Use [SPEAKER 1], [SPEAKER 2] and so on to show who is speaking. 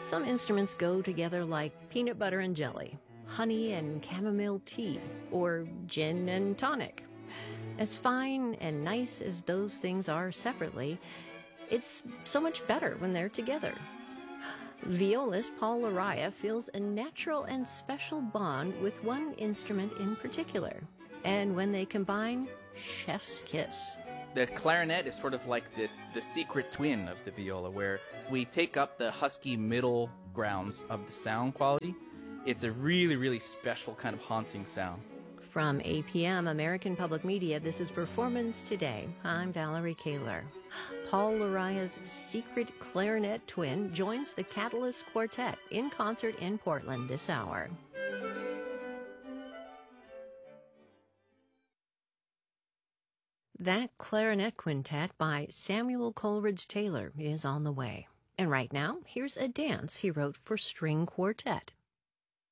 [SPEAKER 1] Some instruments go together like peanut butter and jelly, honey and chamomile tea, or gin and tonic. As fine and nice as those things are separately, it's so much better when they're together. Violist Paul Laraya feels a natural and special bond with one instrument in particular. And when they combine, chef's kiss.
[SPEAKER 2] The clarinet is sort of like the secret twin of the viola, where we take up the husky middle grounds of the sound quality. It's a really, really special kind of haunting sound.
[SPEAKER 1] From APM, American Public Media, this is Performance Today. I'm Valerie Kaler. Paul Laraya's secret clarinet twin joins the Catalyst Quartet in concert in Portland this hour. That clarinet quintet by Samuel Coleridge Taylor is on the way. And right now, here's a dance he wrote for string quartet.